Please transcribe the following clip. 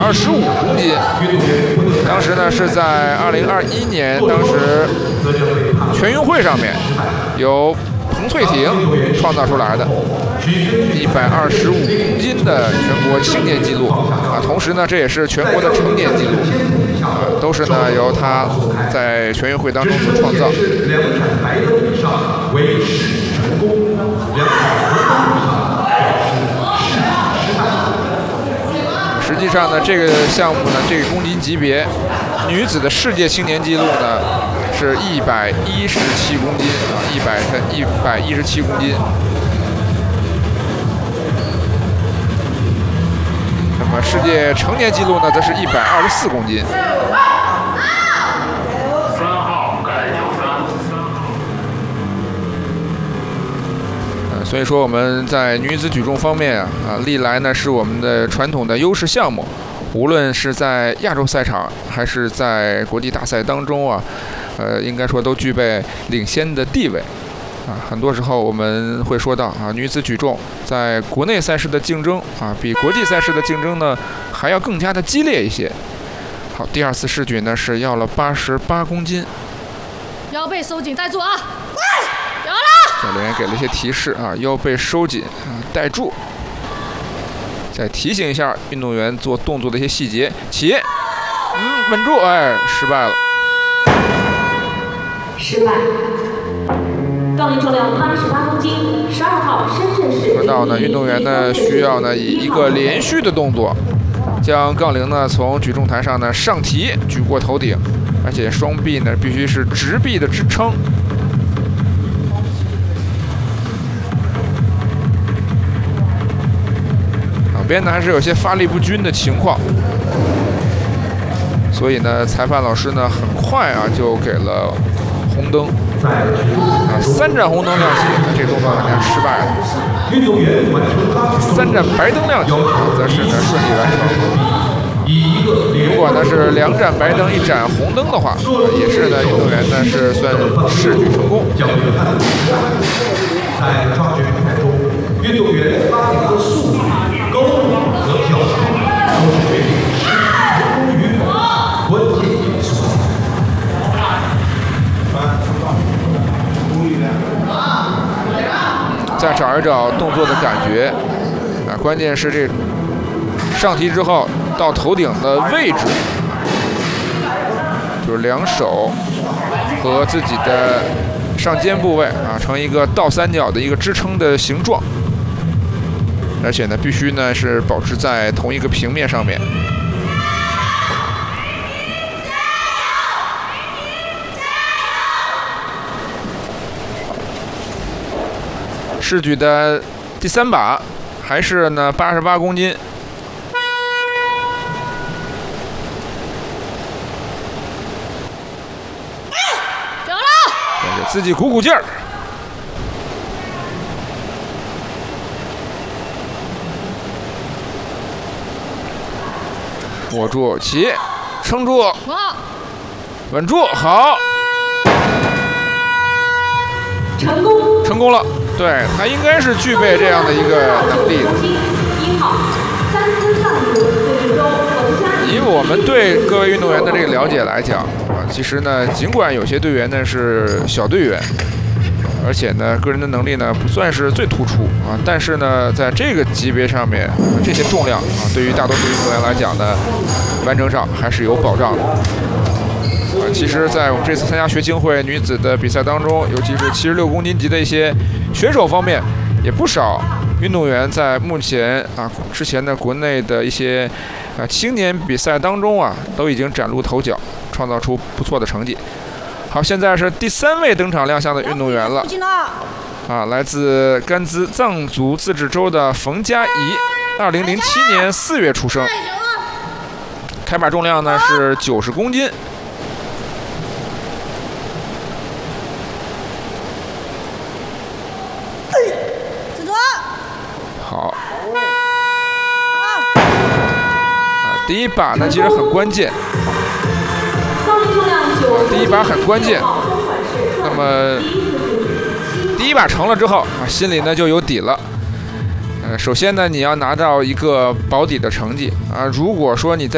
25公斤。当时呢是在2021年，当时全运会上面由彭翠婷创造出来的125公斤的全国青年纪录啊，同时呢这也是全国的成年纪录啊，都是呢由他在全运会当中所创造。 2场白灯以上为10成功，2场红灯以上表示10失败。 实际上呢，这个项目呢，这个公斤级别，女子的世界青年纪录呢是117公斤啊，117公斤。那么世界成年纪录呢，则是124公斤。所以说我们在女子举重方面啊，历来呢是我们的传统的优势项目，无论是在亚洲赛场还是在国际大赛当中啊，应该说都具备领先的地位啊。很多时候我们会说到啊，女子举重在国内赛事的竞争啊，比国际赛事的竞争呢还要更加的激烈一些。好，第2次试举呢是要了88公斤， 腰背收紧，带住啊！有了。 教练给了一些提示啊，腰背收紧啊，带住。再提醒一下运动员做动作的一些细节，起，稳住，哎，失败了。 失败。杠铃重量88公斤，12号深圳市。 说到呢，运动员呢需要呢以一个连续的动作，将杠铃呢从举重台上呢上提，举过头顶，而且双臂呢必须是直臂的支撑。两边呢还是有些发力不均的情况，所以呢，裁判老师呢很快啊就给了红灯。3盏红灯亮起，这动作看起来失败了。 运动员完成 3盏白灯亮起，则是呢顺利完成。如果呢是2盏白灯1盏红灯的话，也是呢运动员呢是算试举成功。 在抓举比赛中，运动员发力的速度、高度和角度都是决定成功与否的关键因素。 再找一找动作的感觉啊，关键是这上提之后到头顶的位置，就是2手和自己的上肩部位啊，成一个倒三角的一个支撑的形状，而且呢，必须呢是保持在同一个平面上面。试举的第3把还是呢88公斤。 有了， 给自己鼓鼓劲儿。握住，起，撑住，稳住，好， 成功， 成功了。对，他应该是具备这样的一个能力的。以我们对各位运动员的这个了解来讲啊，其实呢，尽管有些队员呢是小队员，而且呢个人的能力呢不算是最突出啊，但是呢在这个级别上面，这些重量啊，对于大多数运动员来讲呢，完成上还是有保障的。其实，在我们这次参加学青会女子的比赛当中，尤其是76公斤级的一些选手方面，也不少运动员在目前啊之前的国内的一些青年比赛当中啊，都已经崭露头角，创造出不错的成绩。好，现在是第3位登场亮相的运动员了，啊，来自甘孜藏族自治州的冯佳怡，2007年4月出生，开把重量呢是90公斤。好，第1把呢其实很关键，第1把很关键。那么第1把成了之后啊，心里呢就有底了。首先呢，你要拿到一个保底的成绩啊。如果说你在